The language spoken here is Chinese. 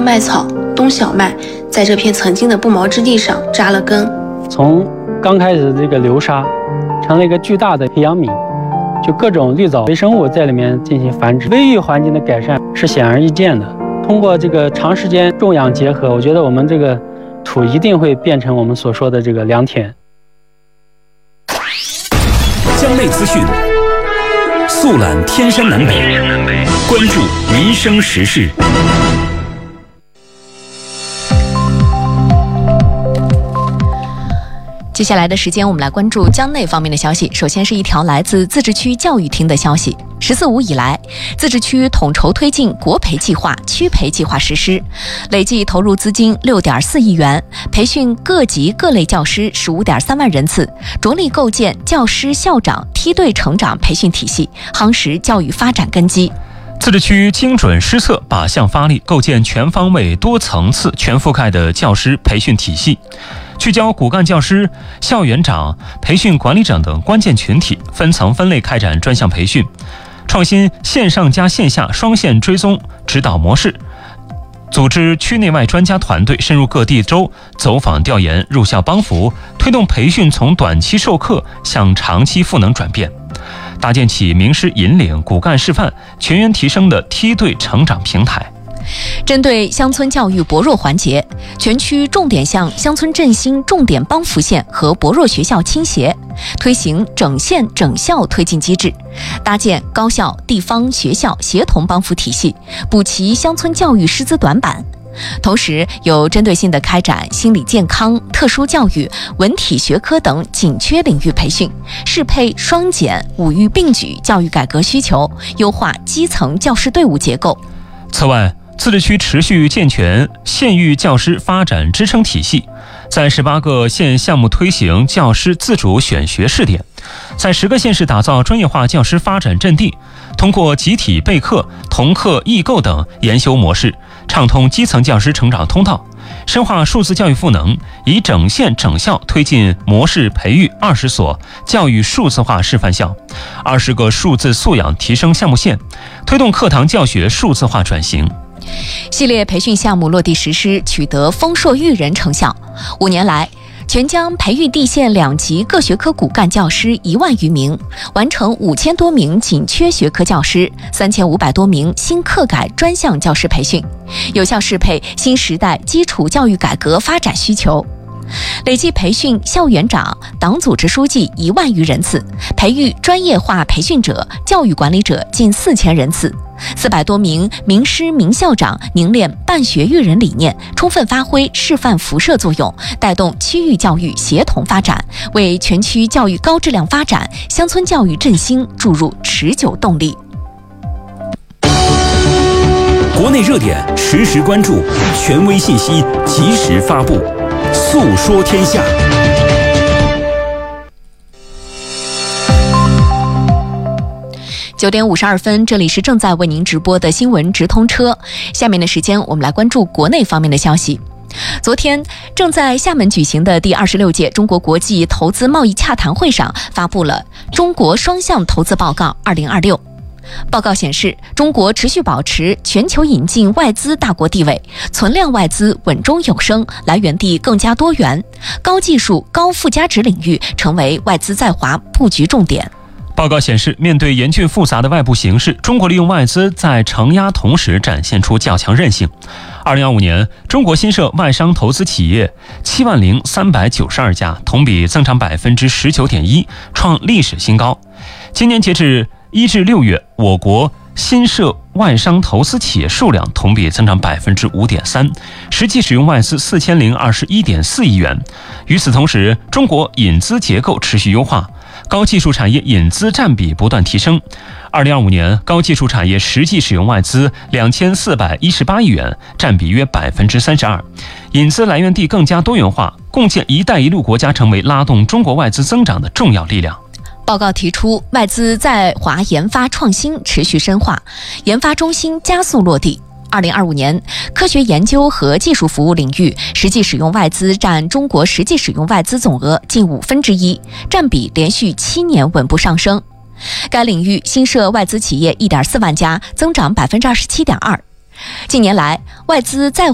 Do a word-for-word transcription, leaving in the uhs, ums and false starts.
麦草、冬小麦在这片曾经的不毛之地上扎了根。 从刚开始这个流沙，成了一个巨大的培养皿，就各种绿藻微生物在里面进行繁殖，微育环境的改善是显而易见的。通过这个长时间种养结合，我觉得我们这个土一定会变成我们所说的这个良田。 江内资讯，速览天山南北，关注民生时事。 接下来的时间，我们来关注江内方面的消息。首先是一条来自自治区教育厅的消息。十四五以来，自治区统筹推进国培计划、区培计划实施，累计投入资金六点四亿元，培训各级各类教师十五点三万人次，着力构建教师校长梯队成长培训体系，夯实教育发展根基。 自治区精准施策，靶向发力，构建全方位、多层次、全覆盖的教师培训体系，聚焦骨干教师、校园长、培训管理者等关键群体，分层分类开展专项培训，创新线上加线下双线追踪指导模式，组织区内外专家团队深入各地州走访调研，入校帮扶，推动培训从短期授课向长期赋能转变，搭建起名师引领、骨干示范、全员提升的梯队成长平台。 针对乡村教育薄弱环节，全区重点向乡村振兴重点帮扶线和薄弱学校倾斜，推行整县整校推进机制，搭建高校、地方学校协同帮扶体系，补齐乡村教育师资短板。同时，有针对性地开展心理健康、特殊教育、文体学科等紧缺领域培训，适配双减、五育并举教育改革需求，优化基层教师队伍结构。 此外，自治区持续健全县域教师发展支撑体系，在十八个县项目推行教师自主选学试点，在十个县市打造专业化教师发展阵地，通过集体备课、同课异构等研修模式，畅通基层教师成长通道，深化数字教育赋能，以整县整校推进模式培育二十所教育数字化示范校、二十个数字素养提升项目线，推动课堂教学数字化转型。 系列培训项目落地实施，取得丰硕育人成效。五年来，全疆培育地县两级各学科骨干教师一万余名，完成五千多名紧缺学科教师、三千五百多名新课改专项教师培训，有效适配新时代基础教育改革发展需求。累计培训校园长、党组织书记一万余人次，培育专业化培训者、教育管理者近四千人次，四百多名名师名校长凝练办学育人理念，充分发挥示范辐射作用，带动区域教育协同发展，为全区教育高质量发展、乡村教育振兴注入持久动力。 国内热点实时关注，权威信息及时发布，诉说天下。 九点五十二分，这里是正在为您直播的新闻直通车。下面的时间，我们来关注国内方面的消息。昨天，正在厦门举行的第二十六届中国国际投资贸易洽谈会上，发布了《中国双向投资报告二零二六》。报告显示，中国持续保持全球引进外资大国地位，存量外资稳中有升，来源地更加多元，高技术、高附加值领域成为外资在华布局重点。 报告显示，面对严峻复杂的外部形势，中国利用外资在承压同时展现出较强韧性。二零二五年，中国新设外商投资企业七万零三百九十二家，同比增长百分之十九点一，创历史新高。今年截至一至六月，我国新设外商投资企业数量同比增长百分之五点三，实际使用外资四千零二十一点四亿元。与此同时，中国引资结构持续优化，高技术产业引资占比不断提升。二零二五年，高技术产业实际使用外资两千四百一十八亿元，占比约百分之三十二，引资来源地更加多元化，共建“一带一路”国家成为拉动中国外资增长的重要力量。 报告提出，外资在华研发创新持续深化，研发中心加速落地。二零二五年，科学研究和技术服务领域实际使用外资占中国实际使用外资总额近五分之一，占比连续七年稳步上升。该领域新设外资企业一点四万家，增长百分之二十七点二。近年来，外资在